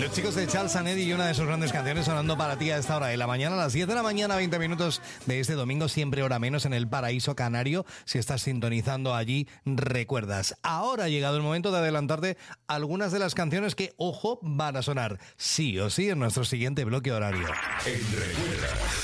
Los chicos de Charles Aznavour y una de sus grandes canciones sonando para ti a esta hora de la mañana, a las 10 de la mañana, 20 minutos de este domingo, siempre hora menos en el Paraíso Canario. Si estás sintonizando allí, recuerdas. Ahora ha llegado el momento de adelantarte algunas de las canciones que, ojo, van a sonar sí o sí en nuestro siguiente bloque horario. En Recuerda.